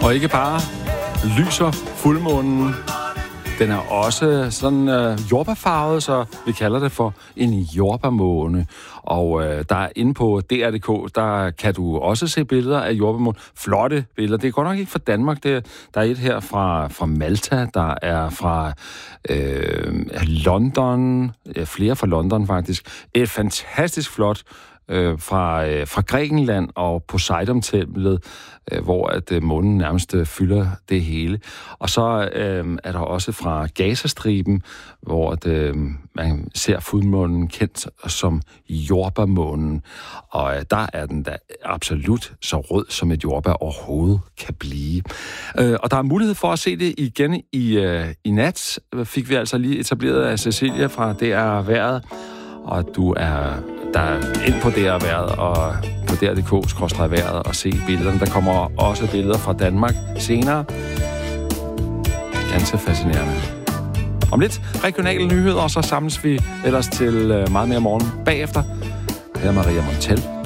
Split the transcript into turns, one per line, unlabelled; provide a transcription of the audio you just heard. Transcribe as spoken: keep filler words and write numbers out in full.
Og ikke bare lyser fuldmånen, den er også sådan øh, jordbærfarvet, så vi kalder det for en jordbærmåne. Og øh, der er inde på D R punktum D K, der kan du også se billeder af jordbærmånen. Flotte billeder. Det er godt nok ikke fra Danmark. Det er, der er et her fra, fra Malta, der er fra øh, London, ja, flere fra London faktisk. Et fantastisk flot øh, fra, øh, fra Grækenland og Poseidon-templet, øh, hvor at øh, månen nærmest øh, fylder det hele. Og så øh, er der også fra Gazastriben, hvor at, øh, man ser fuldmånen kendt som jordbærmånen. Og øh, der er den da absolut så rød, som et jordbær overhovedet kan blive. Øh, og der er mulighed for at se det igen i, øh, i nat. Fik vi altså lige etableret af Cecilia fra D R Vejret. Og du er der ind på D R Vejret og på D R punktum D K skråstreg vejret og se billederne. Der kommer også billeder fra Danmark senere. Ganske fascinerende. Om lidt regionale nyheder, og så samles vi ellers til meget mere morgen bagefter. Her er Maria Montel.